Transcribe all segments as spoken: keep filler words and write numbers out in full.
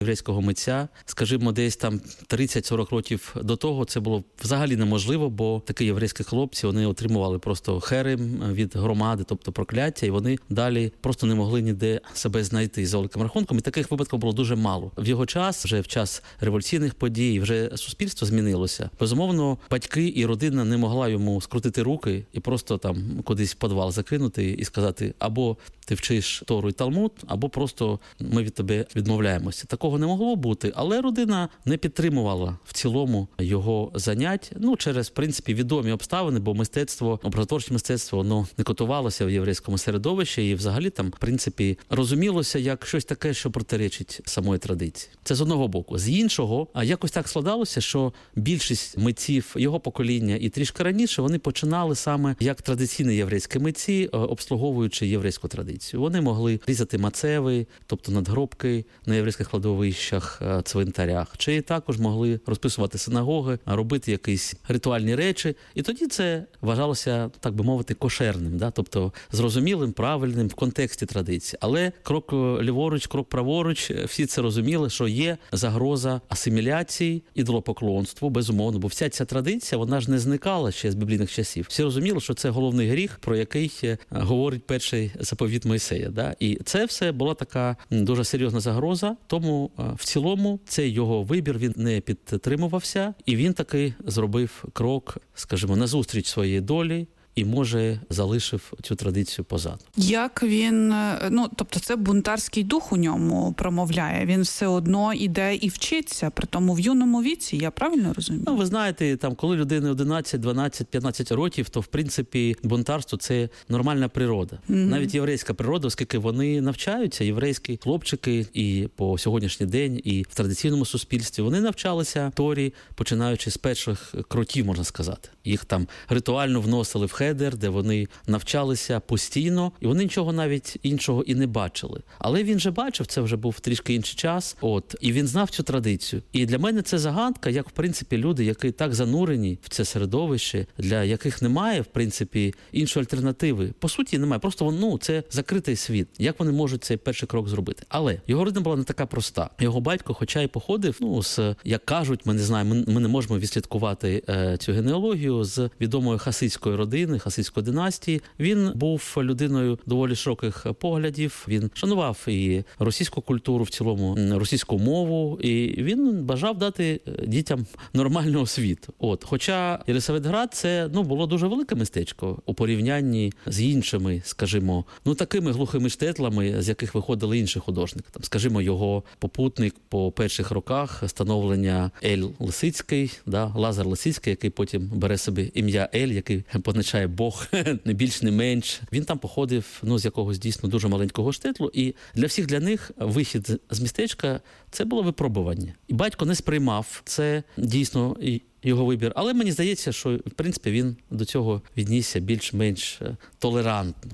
єврейського митця. Скажімо, десь там тридцять-сорок років до того це було взагалі неможливо, бо такі єврейські хлопці, вони отримували просто херем від громади, тобто прокляття, і вони далі просто не могли ніде себе знайти за великим рахунком. І таких випадків було дуже мало. В його час, вже в час революційних подій, вже суспільство змінилося. Безумовно, батьки і родина не могла йому скрутити руки і просто там кудись в підвал закинути і сказати, або ти вчиш Тору і Талмуд, або просто ми від тебе відмовляємося. Такого не могло бути, але родина не підтримувала в цілому його занять, ну, через, в принципі, відомі обставини, бо мистецтво, образотворче мистецтво, воно не котувалося в єврейському середовищі і взагалі там, в принципі, розумілося як щось таке, що протиречить самої традиції. Це з одного боку. З іншого, якось так складалося, що більшість митців його покоління і трішки раніше, вони починали саме як традиційні єврейські митці, обслуговуючи єврейську традицію. Вони могли різати мацеви, тобто надгробки на єврейських кладовищах, цвинтарях, чи також могли розписувати синагоги, робити якісь ритуальні речі. І тоді це вважалося, так би мовити, кошерним, да? Тобто зрозумілим, правильним в контексті традиції. Але крок ліворуч, крок праворуч, всі це розуміли, що є загроза асиміляції, ідолопоклонству, безумовно, бо вся ця традиція, вона ж не зникала ще з біблійних часів. Всі розуміли, що це головний гріх, про який говорить перший заповіт Мойсея. Да? І це все була така дуже серйозна загроза, тому в цілому цей його вибір, він не підтримувався, і він таки зробив крок, скажімо, назустріч своєї долі, і, може, залишив цю традицію позаду. Як він, ну, тобто це бунтарський дух у ньому промовляє, він все одно іде і вчиться, при тому в юному віці, я правильно розумію? Ну, ви знаєте, там, коли людині одинадцять, дванадцять, п'ятнадцять років, то, в принципі, бунтарство – це нормальна природа. Mm-hmm. Навіть єврейська природа, оскільки вони навчаються, єврейські хлопчики і по сьогоднішній день, і в традиційному суспільстві, вони навчалися Торі, починаючи з перших кроків, можна сказати. Їх там ритуально вносили в хедер, де вони навчалися постійно, і вони нічого навіть іншого і не бачили. Але він же бачив, це вже був трішки інший час, от, і він знав цю традицію. І для мене це загадка, як, в принципі, люди, які так занурені в це середовище, для яких немає, в принципі, іншої альтернативи. По суті, немає. Просто, ну, це закритий світ. Як вони можуть цей перший крок зробити? Але його родина була не така проста. Його батько, хоча й походив, ну, з, як кажуть, ми не знаємо, ми, ми не можемо відслідкувати е, цю генеалогію, з відомої хасидської родини, хасидської династії. Він був людиною доволі широких поглядів. Він шанував і російську культуру, в цілому російську мову, і він бажав дати дітям нормальну освіту. От, хоча Єлисаветград це, ну, було дуже велике містечко у порівнянні з іншими, скажімо, ну, такими глухими штетлами, з яких виходили інші художники. Там, скажімо, його попутник по перших роках становлення Ель Лисицький, да, Лазар Лисицький, який потім бере собі ім'я Ель, який позначає Бог, не більш, не менш. Він там походив, ну, з якогось дійсно дуже маленького штетлу, і для всіх для них вихід з містечка – це було випробування. І батько не сприймав це дійсно його вибір, але мені здається, що, в принципі, він до цього віднісся більш-менш толерантно.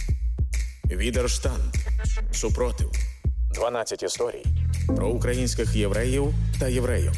Відерштанд. Супротив. дванадцять історій про українських євреїв та єврейок.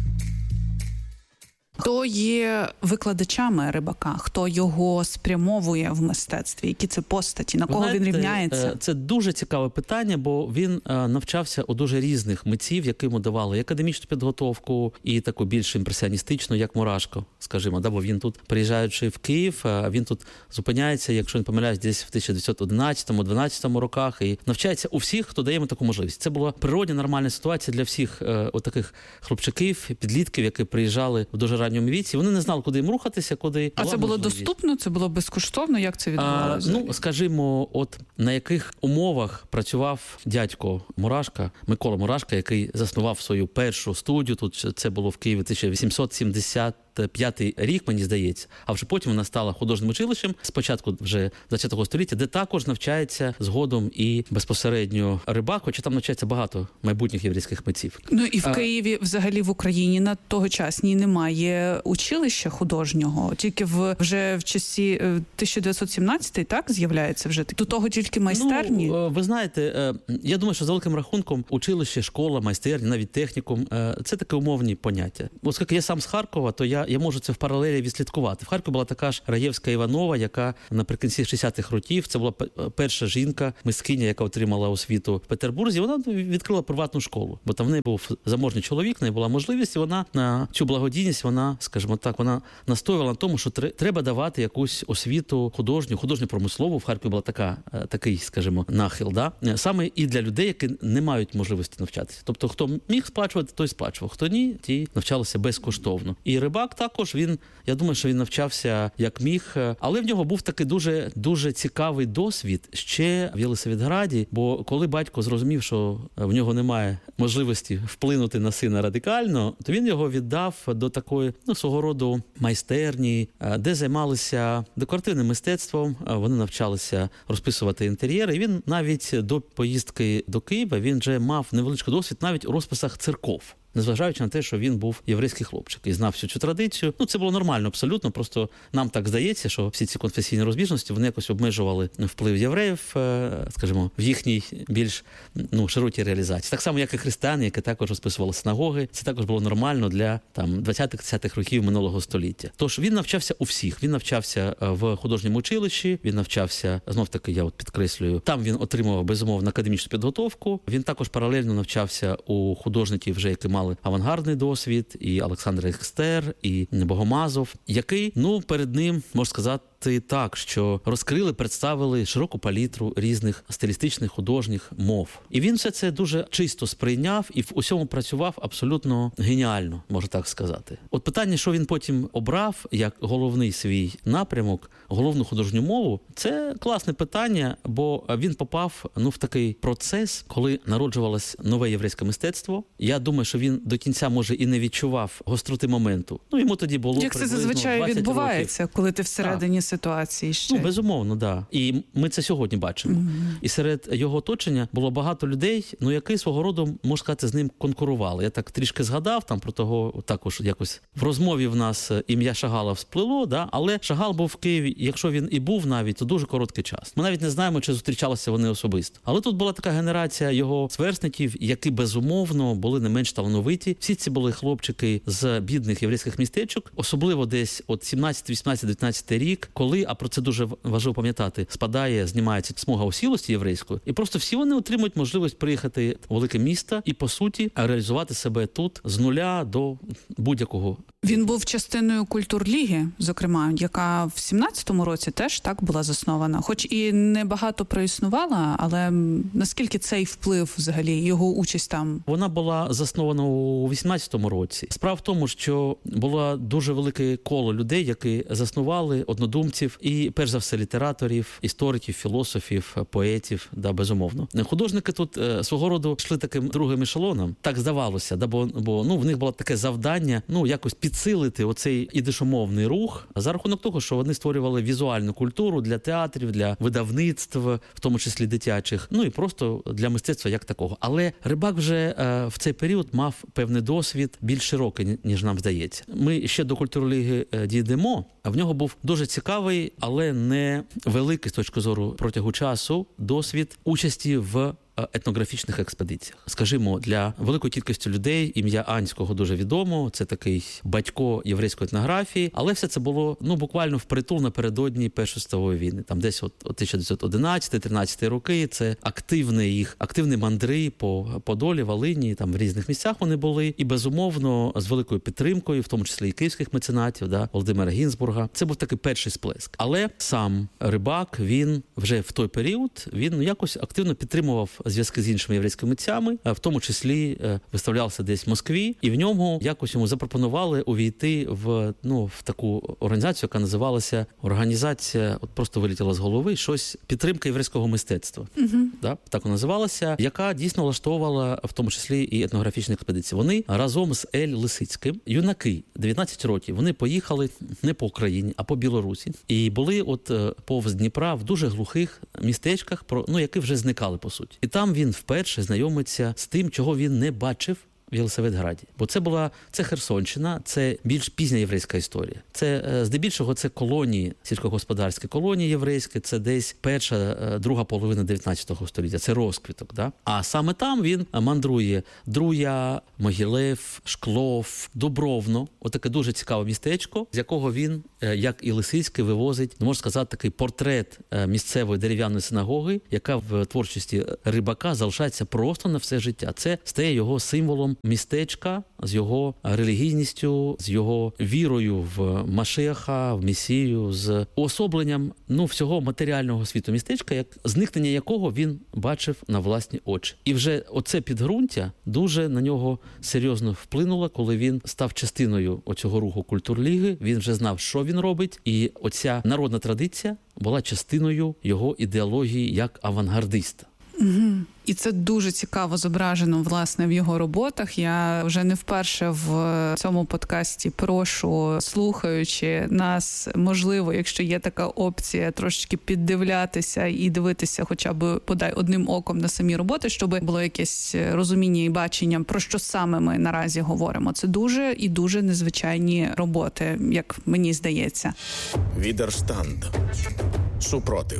Хто є викладачами Рибака? Хто його спрямовує в мистецтві? Які це постаті? На кого Знаєте, він рівняється? Це дуже цікаве питання, бо він навчався у дуже різних митців, яким давали і академічну підготовку, і таку більш імпресіоністичну, як Мурашко, скажімо. Да? Бо він тут, приїжджаючи в Київ, він тут зупиняється, якщо не помиляюсь, десь в тисяча дев'ятсот одинадцятому-дванадцятому роках, і навчається у всіх, хто дає йому таку можливість. Це була природна, нормальна ситуація для всіх отаких хлопчаків, підлітків, які приїжджали в дуже ранньому віці, вони не знали, куди їм рухатися, куди... А це було можливість. Доступно? Це було безкоштовно? Як це відбувалося? Ну, скажімо, от на яких умовах працював дядько Мурашка, Микола Мурашка, який заснував свою першу студію, тут це було в Києві тисяча вісімсот сімдесят п'ятий рік, мені здається, а вже потім вона стала художнім училищем, спочатку вже двадцятого століття, де також навчається згодом і безпосередньо Рибак, хоча там навчається багато майбутніх єврейських митців. Ну і в а... Києві, взагалі в Україні на тогочасній немає училища художнього, тільки в вже в часі тисяча дев'ятсот сімнадцятий, так, з'являється вже? До того тільки майстерні? Ну, ви знаєте, я думаю, що за великим рахунком училище, школа, майстерня, навіть технікум – це таке умовні поняття. Оскільки я сам з Харкова, то я я, я можу це в паралелі відслідкувати. В Харкові була така ж Раєвська Іванова, яка наприкінці шістдесятих років, це була перша жінка, мисткиня, яка отримала освіту в Петербурзі, вона відкрила приватну школу, бо там в неї був заможний чоловік, в неї була можливість, і вона на цю благодійність, вона, скажімо так, вона настоювала на тому, що треба давати якусь освіту художню, художньо-промислову. В Харкові була така, такий, скажімо, нахил, да? Саме і для людей, які не мають можливості навчатися. Тобто, хто міг сплачувати, той сплачував, хто ні, ті навчалися безкоштовно. І Рибак також, він, я думаю, що він навчався як міг, але в нього був такий дуже, дуже цікавий досвід ще в Єлисаветграді, бо коли батько зрозумів, що в нього немає можливості вплинути на сина радикально, то він його віддав до такої, ну, свого роду майстерні, де займалися декоративним мистецтвом, вони навчалися розписувати інтер'єри, і він навіть до поїздки до Києва, він вже мав невеличкий досвід навіть у розписах церков. Незважаючи на те, що він був єврейський хлопчик і знав всю цю традицію. Ну, це було нормально абсолютно, просто нам так здається, що всі ці конфесійні розбіжності, вони якось обмежували вплив євреїв, скажімо, в їхній більш, ну, широкій реалізації. Так само, як і християни, які також розписували синагоги. Це також було нормально для там двадцятих-тридцятих років минулого століття. Тож він навчався у всіх. Він навчався в художньому училищі, він навчався, знов-таки, я от підкреслюю, там він отримував, безумовно, академічну підготовку. Він також паралельно навчався у художників, вже які мали авангардний досвід, і Олександр Екстер, і Богомазов, який, ну, перед ним, можна сказати, так, що розкрили, представили широку палітру різних стилістичних художніх мов. І він все це дуже чисто сприйняв і в усьому працював абсолютно геніально, можна так сказати. От питання, що він потім обрав як головний свій напрямок, головну художню мову, це класне питання, бо він попав, ну, в такий процес, коли народжувалось нове єврейське мистецтво. Я думаю, що він до кінця, може, і не відчував гостроти моменту. Ну, йому тоді було як приблизно це зазвичай відбувається, років. Коли ти всередині так. ситуації ще. Ну, безумовно, да. І ми це сьогодні бачимо. Mm-hmm. І серед його оточення було багато людей, ну, які свого роду, можна сказати, з ним конкурували. Я так трішки згадав там про того, також якось в розмові в нас ім'я Шагала всплило, да? Але Шагал був в Києві, якщо він і був навіть, то дуже короткий час. Ми навіть не знаємо, чи зустрічалися вони особисто. Але тут була така генерація його сверстників, які, безумовно, були не менш талановиті. Всі ці були хлопчики з бідних єврейських містечок, особливо десь от сімнадцятий, вісімнадцятий, дев'ятнадцятий рік, коли, а про це дуже важливо пам'ятати, спадає, знімається смуга осілості єврейської, і просто всі вони отримують можливість приїхати в велике місто і, по суті, реалізувати себе тут з нуля до будь-якого. Він був частиною культурліги, зокрема, яка в сімнадцятому році теж так була заснована. Хоч і не багато проіснувала, але наскільки цей вплив, взагалі, його участь там? Вона була заснована у вісімнадцятому році. Справа в тому, що було дуже велике коло людей, які заснували, однодумців, і, перш за все, літераторів, істориків, філософів, поетів, да, безумовно. Художники тут е, свого роду йшли таким другим ешелоном, так здавалося, да, бо, бо ну, в них було таке завдання, ну, якось під підсилити оцей ідишомовний рух за рахунок того, що вони створювали візуальну культуру для театрів, для видавництв, в тому числі дитячих, ну і просто для мистецтва як такого. Але Рибак вже е, в цей період мав певний досвід більш широкий, ніж нам здається. Ми ще до культурліги е, дійдемо, а в нього був дуже цікавий, але не великий з точки зору протягу часу досвід участі в етнографічних експедиціях. Скажімо, для великої кількості людей ім'я Анського дуже відомо, це такий батько єврейської етнографії, але все це було, ну, буквально впритул напередодні Першої світової війни. Там десь от, от тисяча дев'ятсот одинадцятий-тринадцятий роки, це активний їх, активні мандри по Подолі, Волині, там в різних місцях вони були, і безумовно з великою підтримкою, в тому числі і київських меценатів, да, Володимира Гінзбурга. Це був такий перший сплеск. Але сам Рибак, він вже в той період, він, ну, якось активно підтримував зв'язки з іншими єврейськими митцями, в тому числі виставлявся десь в Москві, і в ньому якось йому запропонували увійти в, ну, в таку організацію, яка називалася організація, от просто вилетіла з голови, щось підтримка єврейського мистецтва. Uh-huh. Да, так вона називалася, яка дійсно влаштовувала в тому числі і етнографічні експедиції. Вони разом з Ель Лисицьким, юнаки, дев'ятнадцять років, вони поїхали не по Україні, а по Білорусі, і були от повз Дніпра в дуже глухих містечках, ну, які вже зникали, по суті. І там він вперше знайомиться з тим, чого він не бачив в Єлисаветграді. Бо це була, це Херсонщина, це більш пізня єврейська історія. Це, здебільшого, це колонії, сільськогосподарські колонії єврейські, це десь перша, друга половина дев'ятнадцятого століття, це розквіток, да? А саме там він мандрує Друя, Могилев, Шклов, Дубровно, отаке дуже цікаве містечко, з якого він, як і Лисицький, вивозить, можна сказати, такий портрет місцевої дерев'яної синагоги, яка в творчості Рибака залишається просто на все життя. Це стає його символом містечка з його релігійністю, з його вірою в Машеха, в Месію, з уособленням ну, всього матеріального світу містечка, як зникнення якого він бачив на власні очі. І вже оце підґрунтя дуже на нього серйозно вплинуло, коли він став частиною оцього руху Культурліги, він вже знав, що він робить, і оця народна традиція була частиною його ідеології як авангардиста. Угу. І це дуже цікаво зображено, власне, в його роботах. Я вже не вперше в цьому подкасті прошу, слухаючи нас, можливо, якщо є така опція, трошечки піддивлятися і дивитися хоча б, подай, одним оком на самі роботи, щоб було якесь розуміння і бачення, про що саме ми наразі говоримо. Це дуже і дуже незвичайні роботи, як мені здається. Відерштанд. Супротив.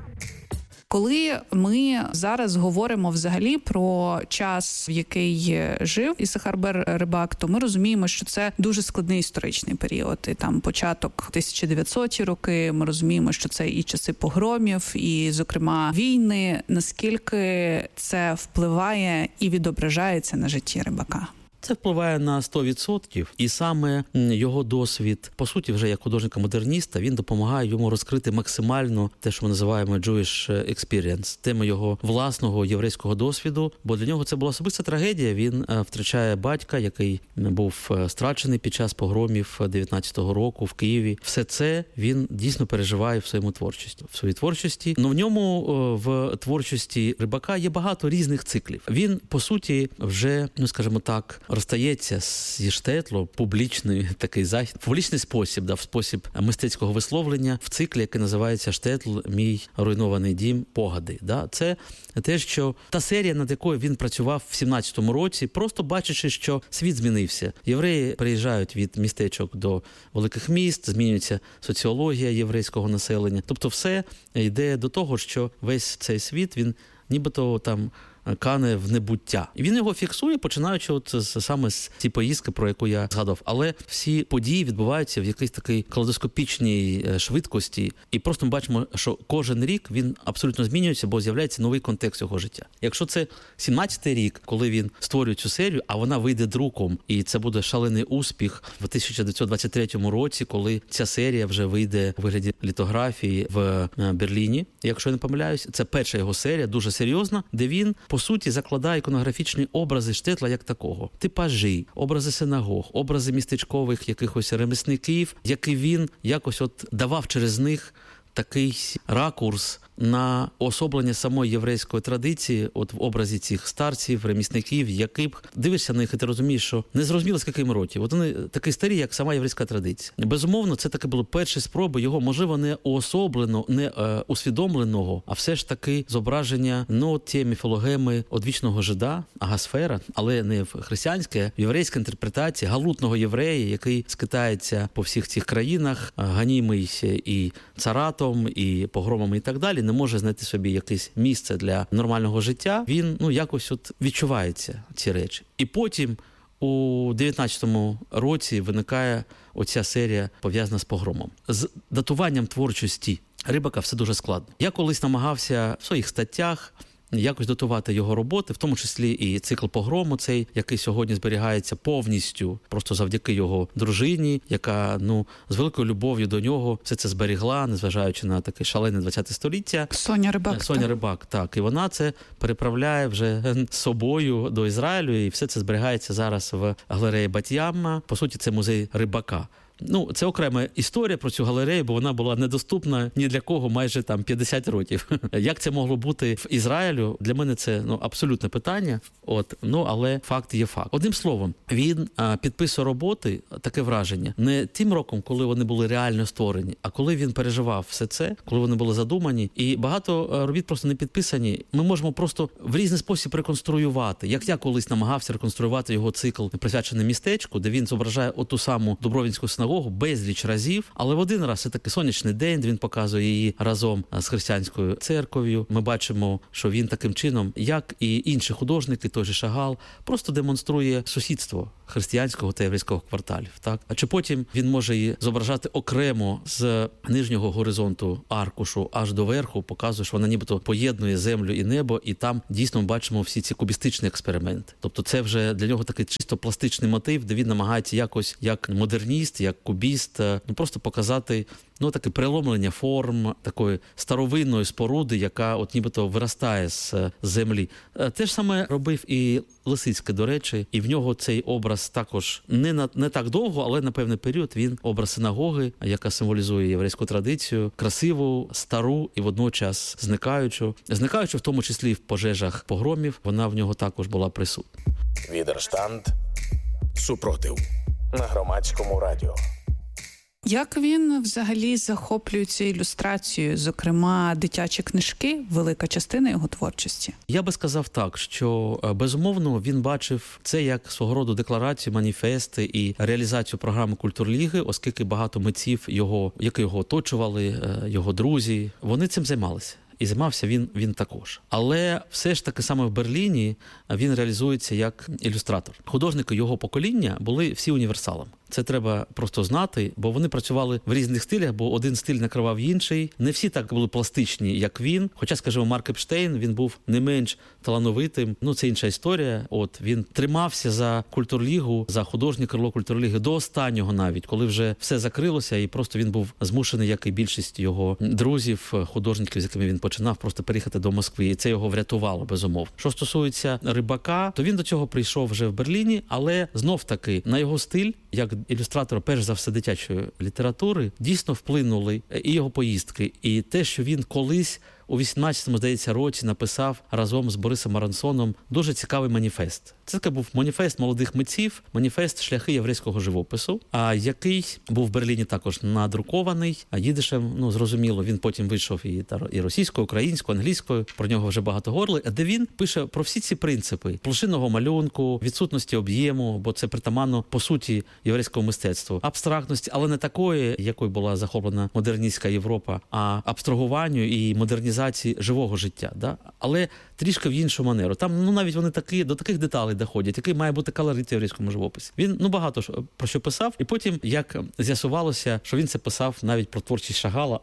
Коли ми зараз говоримо взагалі про час, в який жив Ісахар Бер-Рибак, то ми розуміємо, що це дуже складний історичний період. І там початок тисяча дев'ятсоті роки, ми розуміємо, що це і часи погромів, і, зокрема, війни. Наскільки це впливає і відображається на житті Рибака? Це впливає на сто відсотків, і саме його досвід, по суті, вже як художника-модерніста, він допомагає йому розкрити максимально те, що ми називаємо Jewish experience, тему його власного єврейського досвіду, бо для нього це була особиста трагедія. Він втрачає батька, який був страчений під час погромів дев'ятнадцятого року в Києві. Все це він дійсно переживає в своєму творчості. В своїй творчості. Ну, в ньому, в творчості Рибака є багато різних циклів. Він, по суті, вже, ну, скажімо так, розстається зі Штетло, публічний такий захід, публічний спосіб, да, в спосіб мистецького висловлення в циклі, який називається «Штетл. Мій руйнований дім. Погади». Да. Це те, що та серія, над якою він працював в сімнадцятому році, просто бачачи, що світ змінився. Євреї приїжджають від містечок до великих міст, змінюється соціологія єврейського населення. Тобто все йде до того, що весь цей світ, він нібито там кане в небуття. І він його фіксує, починаючи от з, саме з цієї поїздки, про яку я згадав. Але всі події відбуваються в якійсь такій калейдоскопічній швидкості. І просто ми бачимо, що кожен рік він абсолютно змінюється, бо з'являється новий контекст його життя. Якщо це сімнадцятий рік, коли він створює цю серію, а вона вийде друком, і це буде шалений успіх в тисяча дев'ятсот двадцять третьому році, коли ця серія вже вийде у вигляді літографії в Берліні. Якщо я не помиляюсь, це перша його серія, дуже серйозна, де він по суті, закладає іконографічні образи Штетла як такого. Типажі, образи синагог, образи містечкових якихось ремісників, які він якось от давав через них такий ракурс на особлення самої єврейської традиції, от в образі цих старців, ремісників, яких дивишся на них і ти розумієш, що не зрозуміло, скільки їм років. От вони такі старі, як сама єврейська традиція. Безумовно, це таки були перші спроби його, можливо, не уособлено, не е, усвідомленого, а все ж таки зображення, ну, ті міфологеми одвічного жида, Агасфера, але не в християнське, в єврейській інтерпретації галутного єврея, який скитається по всіх цих країнах, ганімий і царатом, і погромами і так далі, не може знайти собі якесь місце для нормального життя, він, ну, якось от відчувається ці речі. І потім у дев'ятнадцятому році виникає оця серія, пов'язана з погромом. З датуванням творчості Рибака все дуже складно. Я колись намагався в своїх статтях якось датувати його роботи, в тому числі і цикл погрому цей, який сьогодні зберігається повністю, просто завдяки його дружині, яка, ну, з великою любов'ю до нього все це зберігла, незважаючи на таке шалене ХХ століття. Соня Рибак. Соня так? Рибак, так. І вона це переправляє вже з собою до Ізраїлю, і все це зберігається зараз в галереї Бат-Яма. По суті, це музей Рибака. Ну, це окрема історія про цю галерею, бо вона була недоступна ні для кого майже там п'ятдесят років. Як це могло бути в Ізраїлю? Для мене це ну абсолютне питання. От, ну але факт є факт. Одним словом, він а, підписує роботи, таке враження, не тим роком, коли вони були реально створені, а коли він переживав все це, коли вони були задумані. І багато робіт просто не підписані. Ми можемо просто в різний спосіб реконструювати. Як я колись намагався реконструювати його цикл, присвячений містечку, де він зображає оту саму Дубровінську синагогу безліч разів, але в один раз це такий сонячний день, він показує її разом з християнською церков'ю. Ми бачимо, що він таким чином, як і інші художники, той же Шагал, просто демонструє сусідство християнського та єврейського кварталів. Так? А чи потім він може її зображати окремо з нижнього горизонту аркушу аж до верху, показує, що вона нібито поєднує землю і небо, і там дійсно бачимо всі ці кубістичні експерименти. Тобто це вже для нього такий чисто пластичний мотив, де він намагається якось, як модерніст, як кубіст, ну просто показати ну, таке переломлення форм такої старовинної споруди, яка от нібито виростає з землі. Те ж саме робив і Лисицький, до речі, і в нього цей образ також не, на, не так довго, але на певний період він образ синагоги, яка символізує єврейську традицію, красиву, стару і водночас зникаючу. Зникаючу в тому числі в пожежах погромів, вона в нього також була присутня. Відерштанд супротив на Громадському радіо. Як він взагалі захоплюється ілюстрацією, зокрема, дитячі книжки, велика частина його творчості? Я би сказав так, що безумовно він бачив це як свого роду декларацію, маніфести і реалізацію програми Культурліги, оскільки багато митців, його, які його оточували, його друзі, вони цим займалися. І займався він, він також. Але все ж таки саме в Берліні він реалізується як ілюстратор. Художники його покоління були всі універсалами. Це треба просто знати, бо вони працювали в різних стилях, бо один стиль накривав інший. Не всі так були пластичні, як він. Хоча, скажімо, Марк Епштейн, він був не менш талановитим. Ну, це інша історія. От, він тримався за Культурлігу, за художнє крило Культурліги до останнього навіть, коли вже все закрилося, і просто він був змушений, як і більшість його друзів, художників, з якими він починав, просто переїхати до Москви. І це його врятувало, безумовно. Що стосується Рибака, то він до цього прийшов вже в Берліні, але знов-таки на його стиль, як ілюстратора, перш за все, дитячої літератури, дійсно вплинули і його поїздки, і те, що він колись у вісімнадцятому, здається, році написав разом з Борисом Аронсоном дуже цікавий маніфест. Це таки був маніфест молодих митців, маніфест «Шляхи єврейського живопису», а який був в Берліні також надрукований, а їдишем, ну, зрозуміло, він потім вийшов і, і російською, українською, англійською, про нього вже багато говорили, де він пише про всі ці принципи площинного малюнку, відсутності об'єму, бо це притаманно, по суті, єврейському мистецтву, абстрактності, але не такої, якою була захоплена модерністська Європа, а абстрагуванню і модернізації живого життя, да? Але трішки в іншу манеру. Там, ну, навіть вони такі, до таких деталей доходять, який має бути колорит в єврейському живописі. Він, ну, багато про що писав, і потім, як з'ясувалося, що він це писав навіть про творчість Шагала.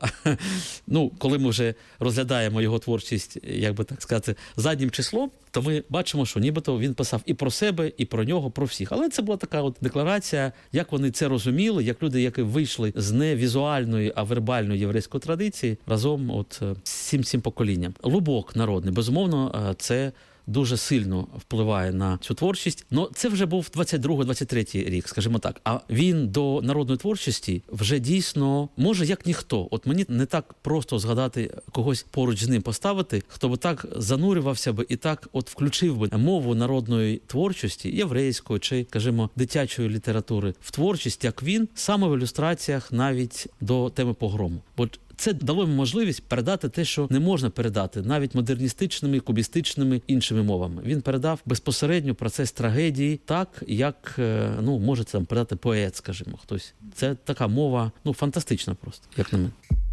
Ну, коли ми вже розглядаємо його творчість, як би так сказати, заднім числом, то ми бачимо, що нібито він писав і про себе, і про нього, про всіх. Але це була така от декларація, як вони це розуміли, як люди, які вийшли з не візуальної, а вербальної єврейської традиції, разом от з цим, цим поколінням. Лубок народний, безумовно, це дуже сильно впливає на цю творчість. Но це вже був двадцять другий - двадцять третій рік, скажімо так. А він до народної творчості вже дійсно, може, як ніхто. От мені не так просто згадати когось поруч з ним поставити, хто би так занурювався би і так от включив би мову народної творчості, єврейської чи, скажімо, дитячої літератури в творчість, як він, саме в ілюстраціях навіть до теми погрому. Бо це дало йому можливість передати те, що не можна передати навіть модерністичними, кубістичними, іншими мовами. Він передав безпосередньо процес трагедії так, як, ну, може там передати поет, скажімо, хтось. Це така мова, ну, фантастична просто, як на мене.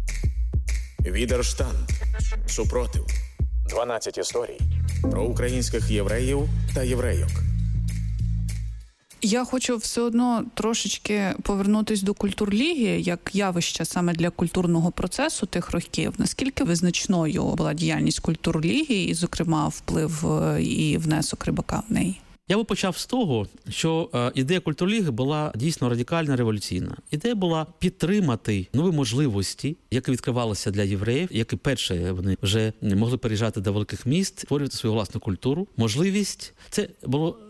Відерштанд супротив. дванадцять історій про українських євреїв та єврейок. Я хочу все одно трошечки повернутися до Культурліги, як явища саме для культурного процесу тих років. Наскільки визначною була діяльність Культурліги і, зокрема, вплив і внесок Рибака в неї? Я би почав з того, що е, ідея Культурліги була дійсно радикальна, революційна. Ідея була підтримати нові можливості, які відкривалися для євреїв, які перше вони вже могли переїжджати до великих міст, створювати свою власну культуру. Можливість, це було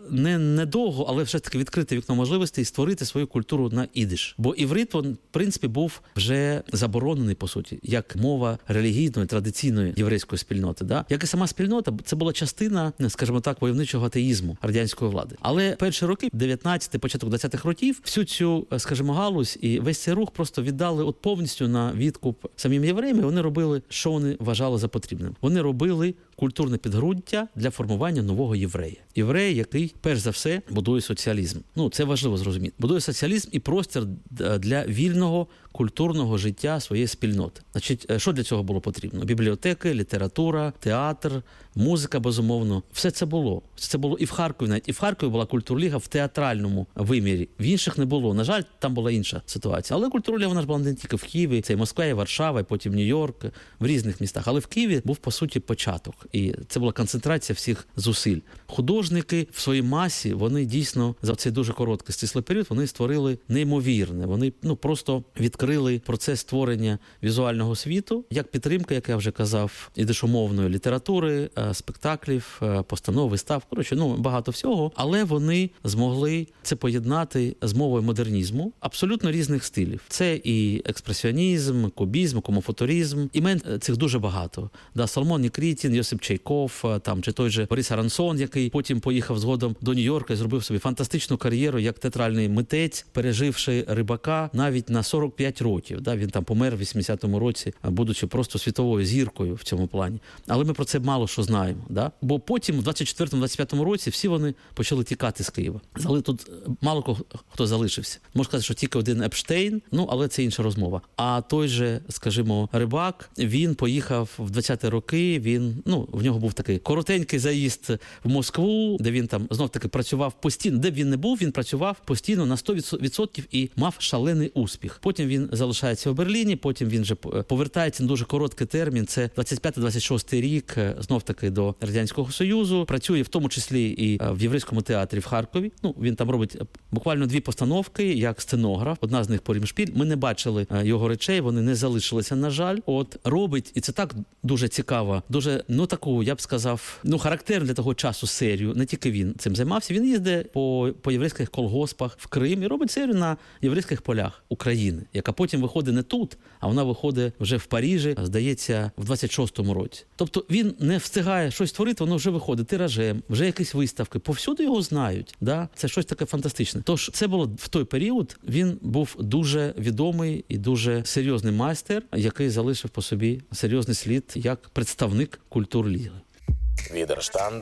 не недовго, але все таки відкрити вікно можливостей і створити свою культуру на ідиш. Бо іврит, він, в принципі, був вже заборонений, по суті, як мова релігійної, традиційної єврейської спільноти. Да? Як і сама спільнота, це була частина, скажімо так, войовничого атеїзму радянської влади. Але перші роки, дев'ятнадцятих, початок двадцятих років, всю цю, скажімо, галузь і весь цей рух просто віддали от повністю на відкуп самим євреям, і вони робили, що вони вважали за потрібним. Вони робили культурне підґрунтя для формування нового єврея. Єврея, який, перш за все, будує соціалізм. Ну, це важливо зрозуміти. Будує соціалізм і простір для вільного культурного життя своєї спільноти. Значить, що для цього було потрібно? Бібліотеки, література, театр, музика, безумовно. Все це було. Все це було і в Харкові навіть. І в Харкові була культурліга в театральному вимірі. В інших не було. На жаль, там була інша ситуація. Але культурліга, вона ж була не тільки в Києві, це і Москва, і Варшава, і потім Нью-Йорк, в різних містах. Але в Києві був, по суті, початок. І це була концентрація всіх зусиль. Художники в своїй масі, вони дійсно за цей дуже короткий стислий період, вони створили неймовірне. Вони, ну, просто відкрили процес створення візуального світу, як підтримка, як я вже казав, ідишомовної літератури, спектаклів, постанов, вистав, коротше, ну, багато всього. Але вони змогли це поєднати з мовою модернізму абсолютно різних стилів. Це і експресіонізм, кубізм, комофутуризм. Імен цих дуже багато. Да, Соломон Нікрітін, Йосип Чайков, там, чи той же Борис Арансон, який потім поїхав згодом до Нью-Йорка і зробив собі фантастичну кар'єру як театральний митець, переживши Рибака навіть на сорок п'ять років. Да, він там помер в вісімдесятому році, будучи просто світовою зіркою в цьому плані. Але ми про це мало що знаємо. Да? Бо потім, в двадцять четвертому - двадцять п'ятому році, всі вони почали тікати з Києва. Але тут мало кого, хто залишився. Можна сказати, що тільки один Епштейн, ну, але це інша розмова. А той же, скажімо, Рибак, він поїхав в двадцяті роки, він, ну, в нього був такий коротенький заїзд в Москву, де він там знов-таки працював постійно. Де б він не був, він працював постійно на сто відсотків і мав шалений успіх. Потім він залишається в Берліні, потім він же повертається на дуже короткий термін, це двадцять п'ятий - двадцять шостий рік, знов-таки до Радянського Союзу, працює в тому числі і в єврейському театрі в Харкові. Ну, він там робить буквально дві постановки, як сценограф, одна з них «Порімшпіль». Ми не бачили його речей, вони не залишилися, на жаль. От, робить, і це так дуже цікаво, дуже, ну, таку, я б сказав, ну, характерну для того часу серію, не тільки він цим займався, він їздить по, по єврейських колгоспах в Крим і робить серію на єврейських полях України, яка потім виходить не тут, а вона виходить вже в Парижі, здається, в двадцять шостому році. Тобто він не встигає щось творити, воно вже виходить тиражем, вже якісь виставки, повсюди його знають, да? Це щось таке фантастичне. Тож це було в той період, він був дуже відомий і дуже серйозний майстер, який залишив по собі серйозний слід як представник культурліги. Відерштанд.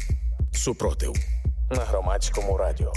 Супротив. На Громадському радіо.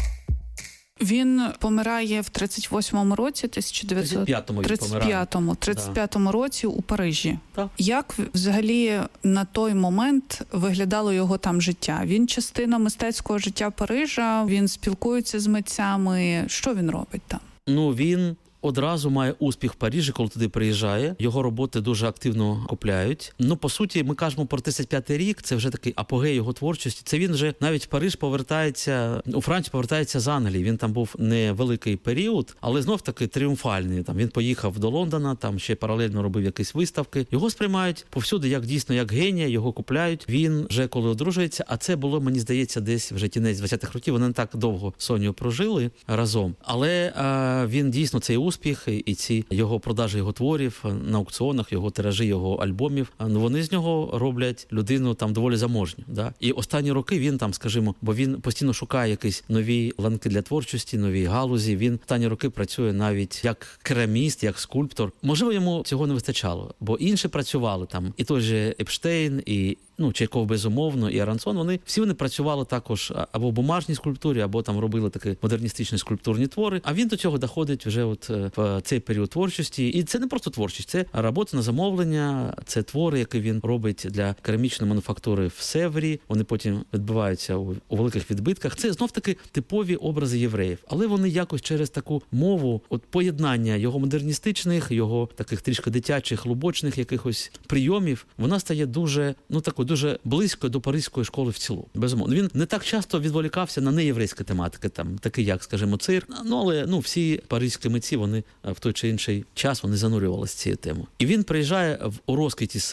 Він помирає в тридцять восьмому році, тисяча дев'ятсот тридцять п'ятому, тридцять п'ятому році у Парижі. Так. Як взагалі на той момент виглядало його там життя? Він частина мистецького життя Парижа, він спілкується з митцями. Що він робить там? Ну, він одразу має успіх в Парижі, коли туди приїжджає. Його роботи дуже активно купляють. Ну, по суті, ми кажемо про тридцять п'ятий рік, це вже такий апогей його творчості. Це він вже навіть в Париж повертається, у Францію повертається з Англії. Він там був невеликий період, але знов-таки тріумфальний. Там він поїхав до Лондона, там ще паралельно робив якісь виставки. Його сприймають повсюди як дійсно як генія, його купляють. Він вже коли одружується, а це було, мені здається, десь вже кінець двадцятих років. Вони не так довго з Сонією прожили разом. Але а, він дійсно цей успіх і ці його продажі його творів на аукціонах, його тиражі, його альбомів, ну, вони з нього роблять людину там доволі заможню. Да? І останні роки він там, скажімо, бо він постійно шукає якісь нові ланки для творчості, нові галузі. Він останні роки працює навіть як кераміст, як скульптор. Можливо, йому цього не вистачало, бо інші працювали там. І той же Епштейн, і ну, Чайков, безумовно, і Арансон, вони всі вони працювали також або в бумажній скульптурі, або там робили такі модерністичні скульптурні твори. А він до цього доходить вже от в цей період творчості. І це не просто творчість, це робота на замовлення, це твори, які він робить для керамічної мануфактури в Севрі. Вони потім відбуваються у, у великих відбитках. Це знов-таки типові образи євреїв. Але вони якось через таку мову, от поєднання його модерністичних, його таких трішки дитячих, лубочних якихось прийомів, вона стає дуже, ну, такою дуже близько до паризької школи в цілому. Безумовно. Він не так часто відволікався на неєврейські тематики, там, такі як, скажімо, цирк. Ну, але ну, всі паризькі митці, вони в той чи інший час вони занурювалися цією темою. І він приїжджає в у розквіті сил,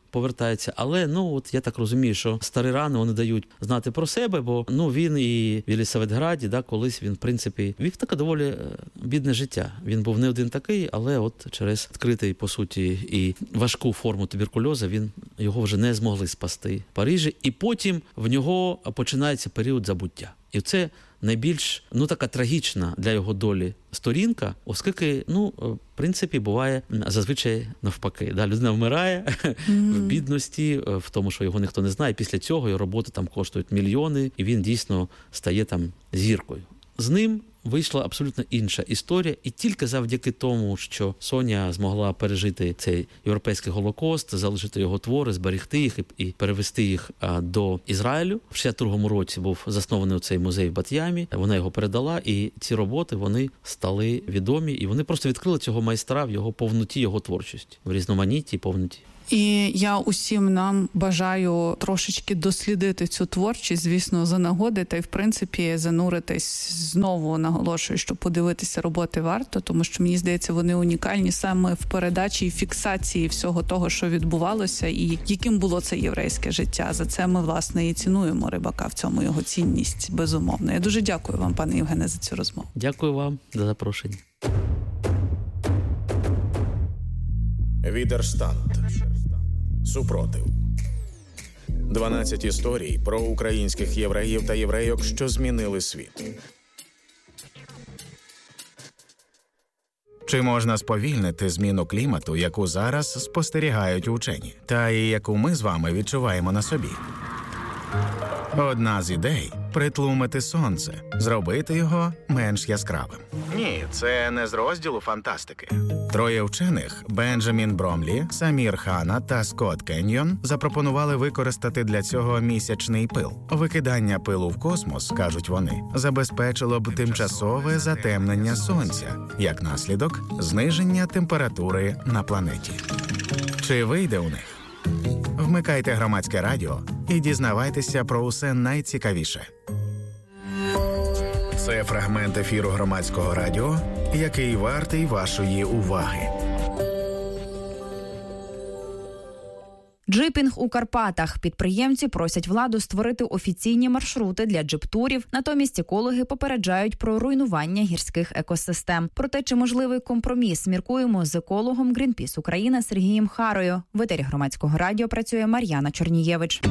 повертається. Але, ну, от я так розумію, що старі рани, вони дають знати про себе, бо, ну, він і в Єлисаветграді, да, колись він, в принципі, вів таке доволі бідне життя. Він був не один такий, але от через відкритий, по суті, і важку форму туберкульозу він, його вже не змогли спасти в Парижі. І потім в нього починається період забуття. І це найбільш, ну, така трагічна для його долі сторінка, оскільки, ну, в принципі, буває зазвичай навпаки. Да, людина вмирає mm-hmm. в бідності, в тому, що його ніхто не знає. Після цього його роботи там коштують мільйони, і він дійсно стає там зіркою. З ним вийшла абсолютно інша історія, і тільки завдяки тому, що Соня змогла пережити цей європейський Голокост, залишити його твори, зберегти їх і, і перевести їх а, до Ізраїлю. В шістдесят другому році був заснований цей музей в Бат'ямі, вона його передала, і ці роботи, вони стали відомі, і вони просто відкрили цього майстра в його повноті, його творчості, в різноманітті і повноті. І я усім нам бажаю трошечки дослідити цю творчість, звісно, за нагоди, та й, в принципі, зануритись знову, наголошую, що подивитися роботи варто, тому що, мені здається, вони унікальні саме в передачі і фіксації всього того, що відбувалося, і яким було це єврейське життя. За це ми, власне, і цінуємо Рибака, в цьому його цінність, безумовно. Я дуже дякую вам, пане Євгене, за цю розмову. Дякую вам за запрошення. Відерштант. Супротив. дванадцять історій про українських євреїв та єврейок, що змінили світ. Чи можна сповільнити зміну клімату, яку зараз спостерігають учені, та і яку ми з вами відчуваємо на собі? Одна з ідей – притлумити сонце, зробити його менш яскравим. Ні, це не з розділу фантастики. Троє вчених – Бенджамін Бромлі, Самір Хана та Скотт Кеньйон – запропонували використати для цього місячний пил. Викидання пилу в космос, кажуть вони, забезпечило б тимчасове затемнення сонця, як наслідок – зниження температури на планеті. Чи вийде у них? Вмикайте Громадське радіо і дізнавайтеся про усе найцікавіше. Це фрагмент ефіру Громадського радіо, який вартий вашої уваги. Джипінг у Карпатах. Підприємці просять владу створити офіційні маршрути для джип-турів, натомість екологи попереджають про руйнування гірських екосистем. Про те, чи можливий компроміс, міркуємо з екологом Greenpeace Україна Сергієм Харою. В етері Громадського радіо працює Мар'яна Чорнієвич.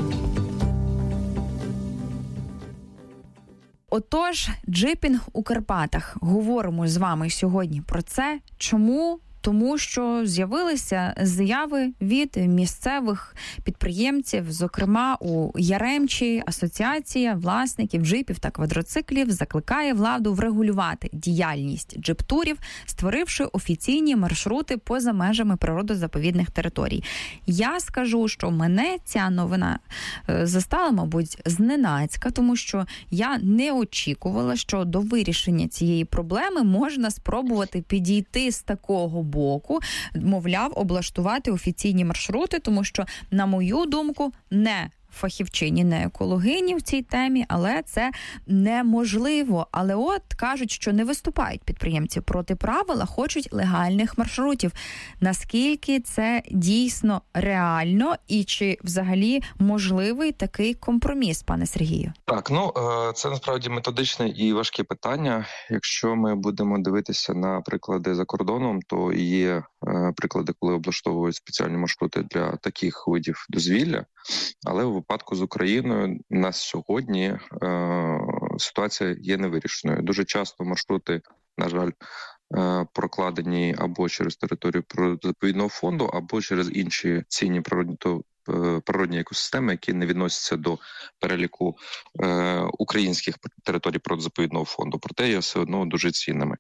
Отож, джипінг у Карпатах. Говоримо з вами сьогодні про це. Чому? Тому що з'явилися заяви від місцевих підприємців, зокрема у Яремчі асоціація власників джипів та квадроциклів закликає владу врегулювати діяльність джип-турів, створивши офіційні маршрути поза межами природозаповідних територій. Я скажу, що мене ця новина застала, мабуть, зненацька, тому що я не очікувала, що до вирішення цієї проблеми можна спробувати підійти з такого боку. боку, мовляв, облаштувати офіційні маршрути, тому що, на мою думку, не фахівчині, не екологині в цій темі, але це неможливо. Але от кажуть, що не виступають підприємці проти правил, а хочуть легальних маршрутів. Наскільки це дійсно реально і чи взагалі можливий такий компроміс, пане Сергію? Так, ну це насправді методичне і важке питання. Якщо ми будемо дивитися на приклади за кордоном, то є приклади, коли облаштовують спеціальні маршрути для таких видів дозвілля, але у випадку з Україною на сьогодні е, ситуація є невирішеною. Дуже часто маршрути, на жаль, е, прокладені або через територію природозаповідного фонду, або через інші цінні природні, то, е, природні екосистеми, які не відносяться до переліку е, українських територій природозаповідного фонду, проте є все одно дуже цінними.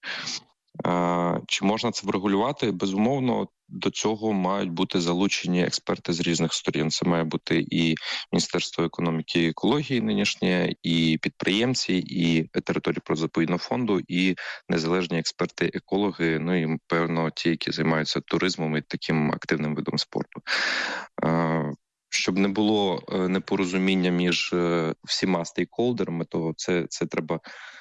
Чи можна це врегулювати? Безумовно, до цього мають бути залучені експерти з різних сторін. Це має бути і Міністерство економіки і екології нинішнє, і підприємці, і території природозаповідного фонду, і незалежні експерти-екологи, ну і, певно, ті, які займаються туризмом і таким активним видом спорту. Щоб не було непорозуміння між всіма стейкхолдерами, то це, це треба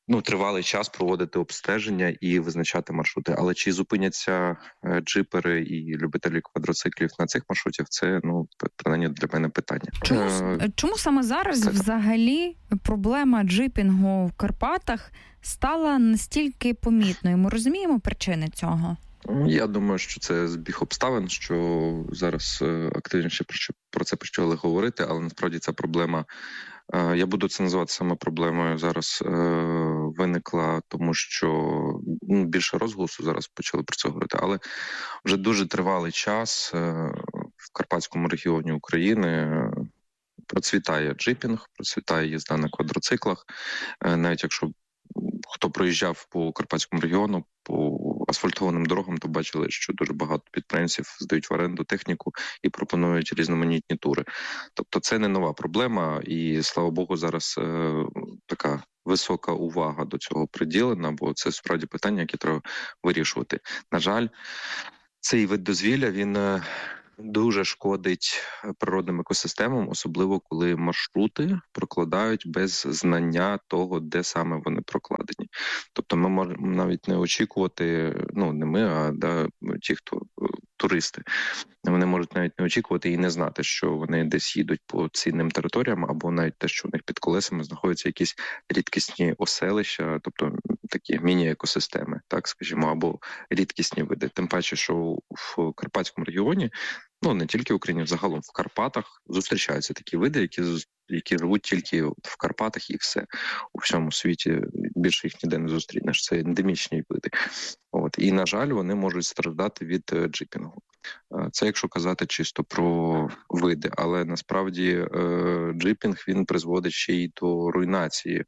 ну, тривалий час проводити обстеження і визначати маршрути. Але чи зупиняться джипери і любителі квадроциклів на цих маршрутах, це, ну, принаймні для мене питання. Чому, е... чому саме зараз це... взагалі проблема джипінгу в Карпатах стала настільки помітною? Ми розуміємо причини цього? Я думаю, що це збіг обставин, що зараз активніше про це почали говорити, але насправді ця проблема, я буду це називати саме проблемою, зараз виникла, тому що ну, більше розголосу зараз почали про це говорити, але вже дуже тривалий час в Карпатському регіоні України процвітає джипінг, процвітає їзда на квадроциклах, навіть якщо хто проїжджав по Карпатському регіону, по асфальтованим дорогам, то бачили, що дуже багато підприємців здають в оренду техніку і пропонують різноманітні тури. Тобто це не нова проблема, і, слава Богу, зараз е, така висока увага до цього приділена, бо це справді питання, яке треба вирішувати. На жаль, цей вид дозвілля, він е, дуже шкодить природним екосистемам, особливо коли маршрути прокладають без знання того, де саме вони прокладені. Тобто ми можемо навіть не очікувати, ну не ми, а да, ті, хто туристи, вони можуть навіть не очікувати і не знати, що вони десь їдуть по цінним територіям, або навіть те, що у них під колесами знаходяться якісь рідкісні оселища, тобто такі міні-екосистеми, так скажімо, або рідкісні види. Тим паче, що в Карпатському регіоні, ну не тільки в Україні, загалом в Карпатах зустрічаються такі види, які які живуть тільки в Карпатах і все. У всьому світі більше їх ніде не зустрінеш. Це ендемічні види. От. І, на жаль, вони можуть страждати від джипінгу. Це якщо казати чисто про види. Але насправді джипінг, він призводить ще й до руйнації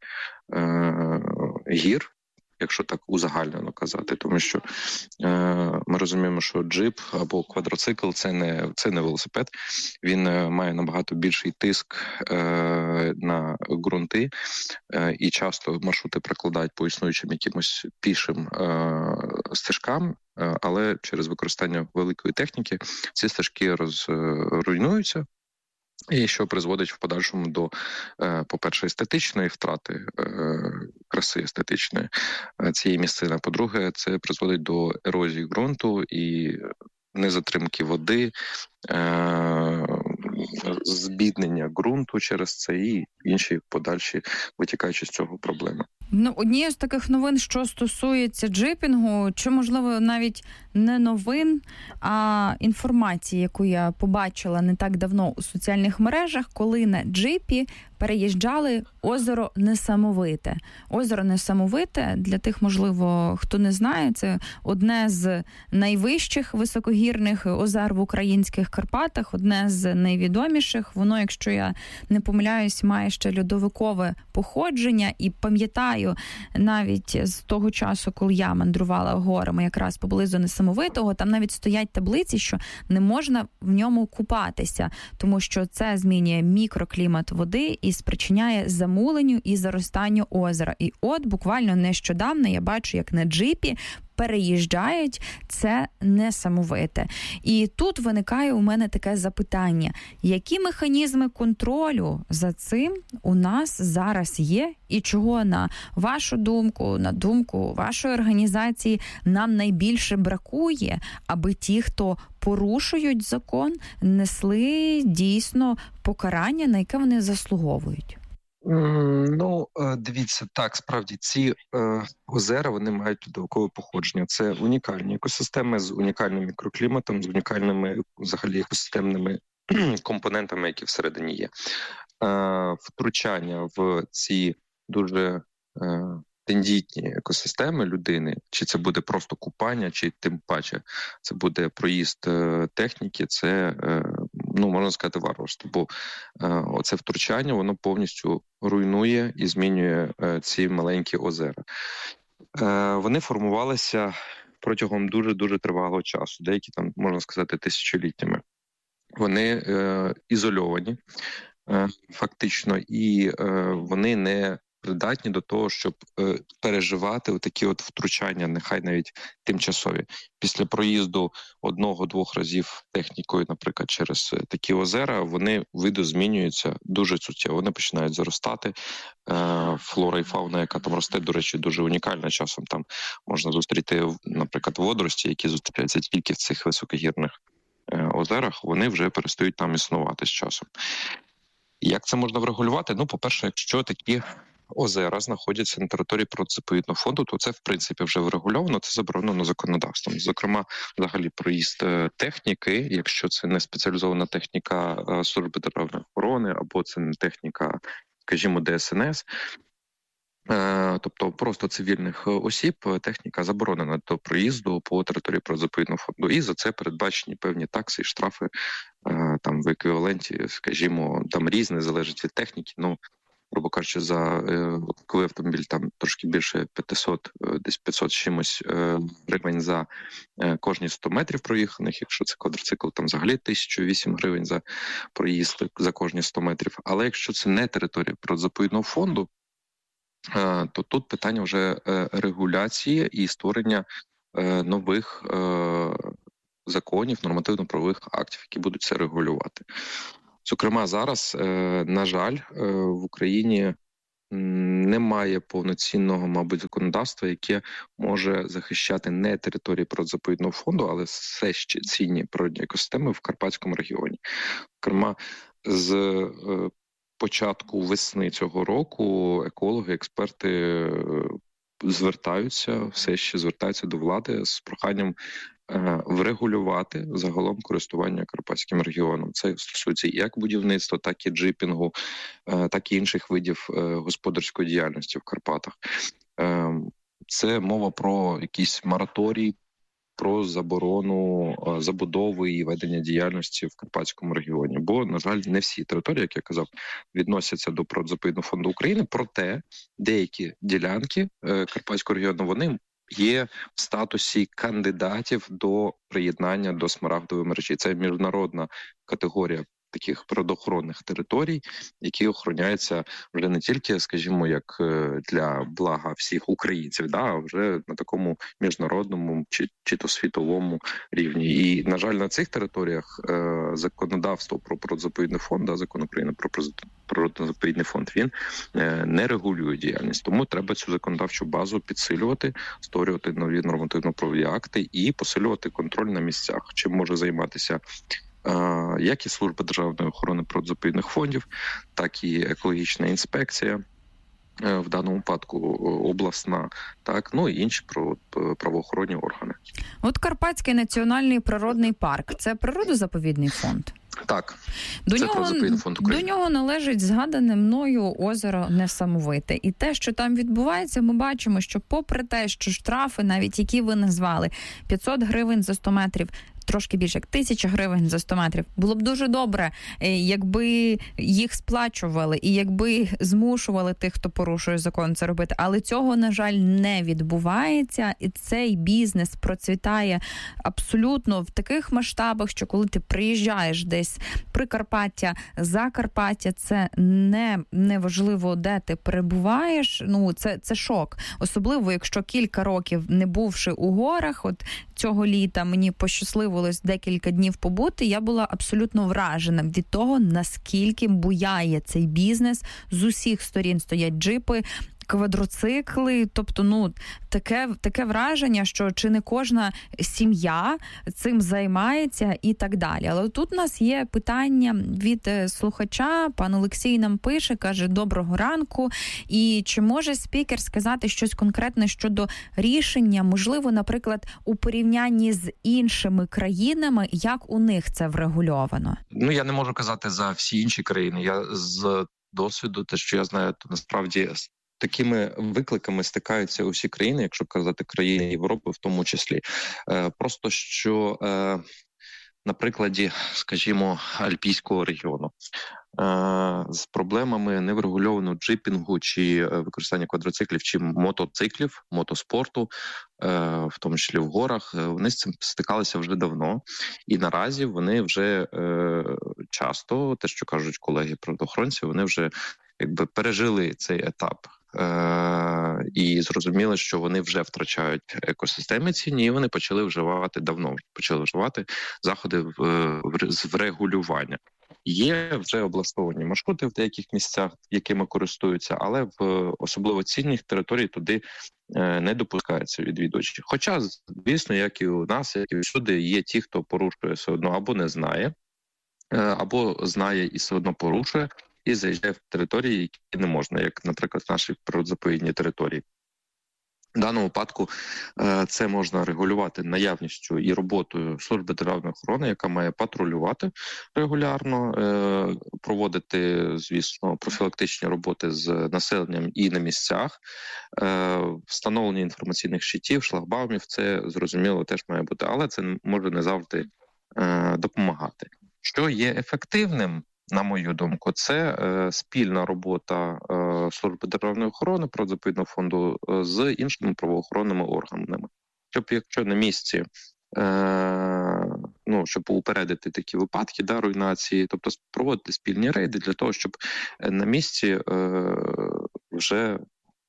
гір, якщо так узагальнено казати, тому що е, ми розуміємо, що джип або квадроцикл – це не, це не велосипед, він е, має набагато більший тиск е, на ґрунти, е, і часто маршрути прикладають по існуючим якимось пішим е, стежкам, е, але через використання великої техніки ці стежки розруйнуються. І що призводить в подальшому до, по-перше, естетичної втрати, краси естетичної цієї місцини. По-друге, це призводить до ерозії ґрунту і незатримки води, збіднення ґрунту через це і інші подальші витікаючі з цього проблеми. Ну, однією з таких новин, що стосується джипінгу, чи, можливо, навіть не новин, а інформації, яку я побачила не так давно у соціальних мережах, коли на джипі переїжджали озеро Несамовите. Озеро Несамовите, для тих, можливо, хто не знає, це одне з найвищих високогірних озер в українських Карпатах, одне з найвідоміших. Воно, якщо я не помиляюсь, має ще льодовикове походження. І пам'ятаю, навіть з того часу, коли я мандрувала горами якраз поблизу Несамовитого, там навіть стоять таблиці, що не можна в ньому купатися, тому що це змінює мікроклімат води і спричиняє замуленню і заростанню озера. І от буквально нещодавно я бачу, як на джипі переїжджають це Несамовите. І тут виникає у мене таке запитання. Які механізми контролю за цим у нас зараз є? І чого, на вашу думку, на думку вашої організації, нам найбільше бракує, аби ті, хто порушують закон, несли дійсно покарання, на яке вони заслуговують? Ну, дивіться, так, справді, ці е, озера, вони мають льодовикове походження. Це унікальні екосистеми з унікальним мікрокліматом, з унікальними, взагалі, екосистемними компонентами, які всередині є. Е, втручання в ці дуже е, тендітні екосистеми людини, чи це буде просто купання, чи тим паче це буде проїзд е, техніки, це, е, ну, можна сказати, варварство. Бо е, оце втручання, воно повністю руйнує і змінює е, ці маленькі озера. Е, вони формувалися протягом дуже-дуже тривалого часу, деякі там, можна сказати, тисячоліттями. Вони е, ізольовані, е, фактично, і е, вони не придатні до того, щоб е, переживати такі от втручання, нехай навіть тимчасові. Після проїзду одного-двох разів технікою, наприклад, через такі озера, вони видозмінюються дуже суттєво. Вони починають заростати. Е, флора і фауна, яка там росте, до речі, дуже унікальна. Часом там можна зустріти, наприклад, водорості, які зустрічаються тільки в цих високогірних е, озерах, вони вже перестають там існувати з часом. Як це можна врегулювати? Ну, по-перше, якщо такі озера знаходяться на території природно-заповідного фонду, то це, в принципі, вже врегульовано, це заборонено законодавством. Зокрема, взагалі, проїзд техніки, якщо це не спеціалізована техніка Служби державної охорони, або це не техніка, скажімо, Де Ес Ен Ес, тобто просто цивільних осіб, техніка заборонена до проїзду по території природно-заповідного фонду. І за це передбачені певні такси і штрафи там в еквіваленті, скажімо, там різне, залежить від техніки. Ну, грубо кажучи, за коли автомобіль там трошки більше п'ятсот, десь п'ятсот чимось гривень за кожні сто метрів проїханих. Якщо це квадроцикл, там взагалі тисяча вісім гривень за проїзд за кожні сто метрів. Але якщо це не територія природно-заповідного фонду, то тут питання вже регуляції і створення нових законів, нормативно-правових актів, які будуть це регулювати. Зокрема, зараз, на жаль, в Україні немає повноцінного, мабуть, законодавства, яке може захищати не території природно-заповідного фонду, але все ще цінні природні екосистеми в Карпатському регіоні. Зокрема, з початку весни цього року екологи, експерти звертаються, все ще звертаються до влади з проханням врегулювати загалом користування Карпатським регіоном. Це стосується як будівництва, так і джипінгу, так і інших видів господарської діяльності в Карпатах. Це мова про якийсь мораторій, про заборону забудови і ведення діяльності в Карпатському регіоні. Бо, на жаль, не всі території, як я казав, відносяться до Природно-заповідного фонду України, проте деякі ділянки Карпатського регіону, вони є в статусі кандидатів до приєднання до Смарагдової мережі. Це міжнародна категорія таких природоохоронних територій, які охороняються вже не тільки, скажімо, як для блага всіх українців, да, а вже на такому міжнародному чи, чи то світовому рівні. І, на жаль, на цих територіях е, законодавство про природно-заповідний фонд, да, Закон України про природно-заповідний фонд, він е, не регулює діяльність. Тому треба цю законодавчу базу підсилювати, створювати нові нормативно-правові акти і посилювати контроль на місцях. Чим може займатися як і Служба державної охорони природно-заповідних фондів, так і екологічна інспекція, в даному випадку обласна, так, ну і інші правоохоронні органи. От Карпатський національний природний парк – це природозаповідний фонд? Так, до це нього, фонд України. До нього належить згадане мною озеро Несамовите. І те, що там відбувається, ми бачимо, що попри те, що штрафи, навіть які ви назвали, п'ятсот гривень за сто метрів, трошки більше, як тисяча гривень за сто метрів. Було б дуже добре, якби їх сплачували і якби змушували тих, хто порушує закон, це робити. Але цього, на жаль, не відбувається. І цей бізнес процвітає абсолютно в таких масштабах, що коли ти приїжджаєш десь Прикарпаття, Закарпаття, це не, не важливо, де ти перебуваєш. Ну, це, це шок. Особливо, якщо кілька років не бувши у горах, от цього літа мені пощасливо декілька днів побути, я була абсолютно вражена від того, наскільки буяє цей бізнес. З усіх сторін стоять джипи, квадроцикли, тобто, ну, таке, таке враження, що чи не кожна сім'я цим займається і так далі. Але тут у нас є питання від слухача, пан Олексій нам пише, каже, доброго ранку, і чи може спікер сказати щось конкретне щодо рішення, можливо, наприклад, у порівнянні з іншими країнами, як у них це врегульовано? Ну, я не можу казати за всі інші країни. Я з досвіду, те, що я знаю, то насправді такими викликами стикаються усі країни, якщо казати країни Європи в тому числі. Просто що на прикладі, скажімо, Альпійського регіону з проблемами неврегульованого джипінгу чи використання квадроциклів чи мотоциклів, мотоспорту, в тому числі в горах, вони з цим стикалися вже давно. І наразі вони вже часто, те, що кажуть колеги-природоохоронці, вони вже якби пережили цей етап е- і зрозуміли, що вони вже втрачають екосистеми ціні, і вони почали вживати давно, почали вживати заходи в, в, з врегулювання. Є вже облаштовані маршрути в деяких місцях, якими користуються, але в особливо цінних територій туди не допускаються відвідувачі. Хоча, звісно, як і у нас, як і всюди, є ті, хто порушує все одно або не знає, або знає і все одно порушує, і заїжджає в території, які не можна, як, наприклад, в нашій природозаповідній території. В даному випадку це можна регулювати наявністю і роботою служби державної охорони, яка має патрулювати регулярно, проводити, звісно, профілактичні роботи з населенням і на місцях, встановлення інформаційних щитів, шлагбаумів, це, зрозуміло, теж має бути, але це може не завжди допомагати. Що є ефективним, на мою думку, це е, спільна робота е, служби державної охорони, природозаповідного фонду е, з іншими правоохоронними органами. Щоб якщо на місці, е, ну, щоб упередити такі випадки, да, руйнації, тобто проводити спільні рейди для того, щоб на місці е, вже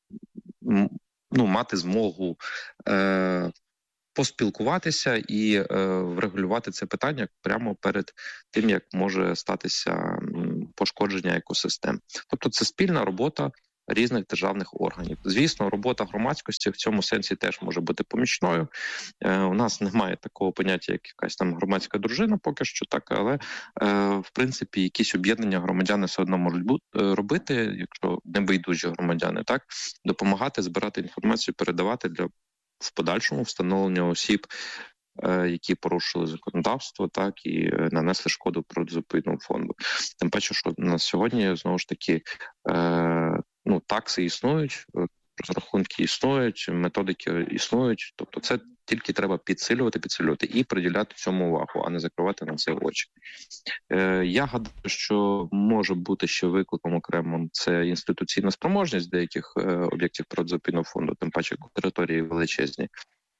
ну, мати змогу е, поспілкуватися і е, врегулювати це питання прямо перед тим, як може статися пошкодження екосистем. Тобто це спільна робота різних державних органів. Звісно, робота громадськості в цьому сенсі теж може бути помічною. Е, у нас немає такого поняття, як якась там громадська дружина, поки що так, але е, в принципі якісь об'єднання громадяни все одно можуть бути, робити, якщо небайдужі громадяни, так, допомагати збирати інформацію, передавати для в подальшому встановлення осіб, е, які порушили законодавство, так, і нанесли шкоду природозаповідному фонду. Тим паче, що на сьогодні, знову ж таки, е, ну, такси існують, розрахунки існують, методики існують, тобто це тільки треба підсилювати, підсилювати і приділяти цьому увагу, а не закривати на це очі. Е, я гадаю, що може бути ще викликом окремим це інституційна спроможність деяких е, об'єктів природозаповідного фонду, тим паче території величезні.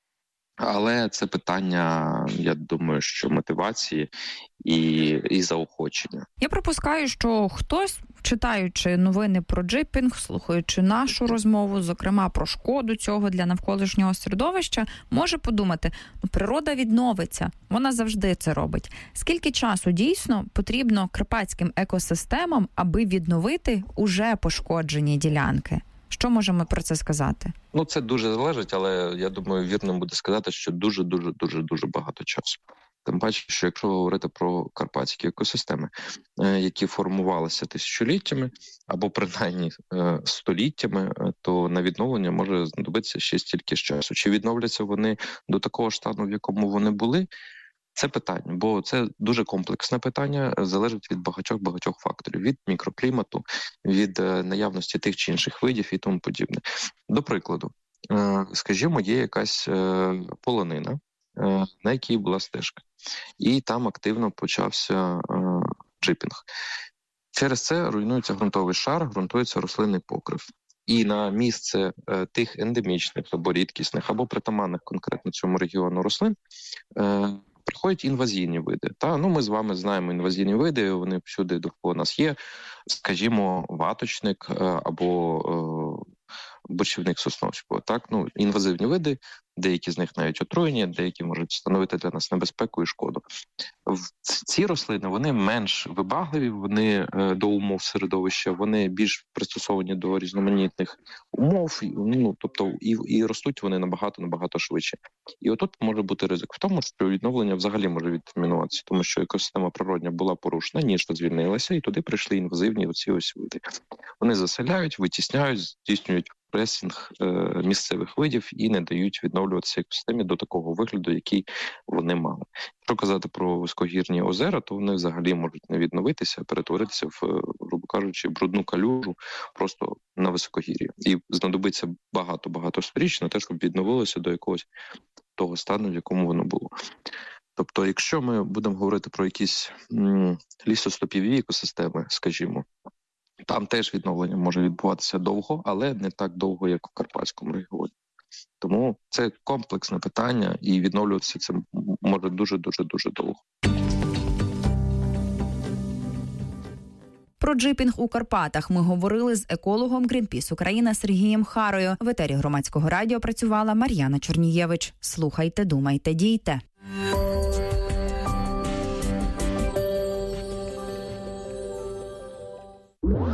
Але це питання, я думаю, що мотивації і, і заохочення. Я припускаю, що хтось, читаючи новини про джипінг, слухаючи нашу розмову, зокрема про шкоду цього для навколишнього середовища, може подумати, ну, природа відновиться, вона завжди це робить. Скільки часу дійсно потрібно карпатським екосистемам, аби відновити уже пошкоджені ділянки? Що можемо про це сказати? Ну, це дуже залежить, але я думаю, вірно буде сказати, що дуже-дуже-дуже-дуже багато часу. Тим паче, що якщо говорити про карпатські екосистеми, які формувалися тисячоліттями або принаймні століттями, то на відновлення може знадобитися ще стільки ж часу. Чи відновляться вони до такого ж стану, в якому вони були? Це питання, бо це дуже комплексне питання, залежить від багатьох-багатьох факторів, від мікроклімату, від наявності тих чи інших видів і тому подібне. До прикладу, скажімо, є якась полонина, на якій була стежка, і там активно почався джипінг. Через це руйнується ґрунтовий шар, ґрунтується рослинний покрив. І на місце тих ендемічних або рідкісних, або притаманних конкретно цьому регіону рослин приходять інвазійні види. Та, ну, ми з вами знаємо інвазійні види, вони всюди довкола нас є. Скажімо, ваточник або е, борщівник сосновського. Так? Ну, інвазивні види, деякі з них навіть отруєні, деякі можуть становити для нас небезпеку і шкоду. Ці рослини, вони менш вибагливі, вони е, до умов середовища, вони більш пристосовані до різноманітних умов, ну, тобто і, і ростуть вони набагато-набагато швидше. І отут може бути ризик в тому, що відновлення взагалі може відтермінуватися, тому що екосистема природня була порушена, ніжка звільнилася, і туди прийшли інвазивні оці ось види. Вони заселяють, витісняють, здійснюють пресінг е, місцевих видів і не дають відновлюватися екосистемі до такого вигляду, який вони мали. Якщо казати про високогірні озера, то вони взагалі можуть не відновитися, перетворитися в, грубо кажучи, брудну калюжу просто на високогір'ї. І знадобиться багато-багато сторіч на те, щоб відновилося до якогось того стану, в якому воно було. Тобто, якщо ми будемо говорити про якісь м, лісостопіві екосистеми, скажімо, там теж відновлення може відбуватися довго, але не так довго, як в Карпатському регіоні. Тому це комплексне питання, і відновлюватися це може дуже-дуже-дуже довго. Про джипінг у Карпатах ми говорили з екологом Greenpeace Україна Сергієм Харою. В етері Громадського радіо працювала Мар'яна Чорнієвич. Слухайте, думайте, дійте.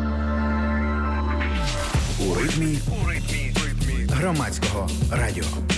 У ритмі, у ритмі Громадського радіо.